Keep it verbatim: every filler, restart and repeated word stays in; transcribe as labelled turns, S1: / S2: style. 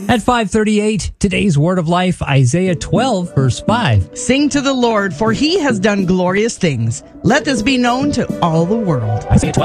S1: At five thirty-eight, today's Word of Life, Isaiah twelve, verse five.
S2: Sing to the Lord, for he has done glorious things. Let this be known to all the world.
S1: Isaiah twelve.